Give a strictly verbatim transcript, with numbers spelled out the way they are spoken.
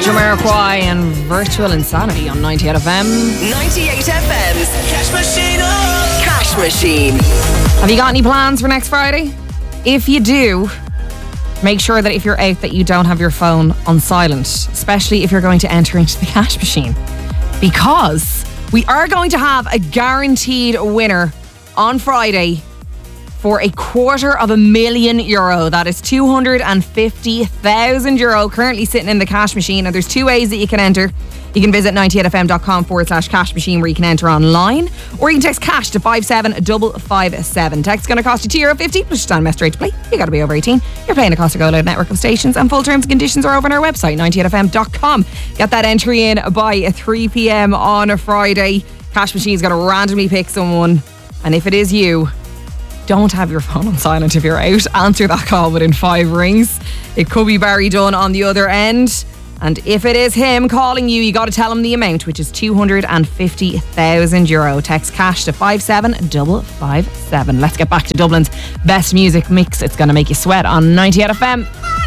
Jamiroquai and Virtual Insanity on ninety-eight F M. ninety-eight F M's Cash Machine. Oh. Cash Machine. Have you got any plans for next Friday? If you do, make sure that if you're out that you don't have your phone on silent, especially if you're going to enter into the cash machine, because we are going to have a guaranteed winner on Friday for a quarter of a million euro. That is two hundred fifty thousand euro currently sitting in the cash machine. And there's two ways that you can enter. You can visit ninety-eight fm.com forward slash cash machine where you can enter online, or you can text cash to five seven five five seven. Text going to cost you two euro fifty, plus stand mess straight to play. You got to be over eighteen. You're playing across the Go Loud network of stations, and full terms and conditions are over on our website, ninety-eight f m dot com. Get that entry in by three p.m. on a Friday. Cash machine's going to randomly pick someone, and if it is you, don't have your phone on silent if you're out. Answer that call within five rings. It could be Barry Dunn on the other end. And if it is him calling you, you got to tell him the amount, which is two hundred fifty thousand euro. Text cash to five seven five five seven. Let's get back to Dublin's best music mix. It's going to make you sweat on ninety-eight F M.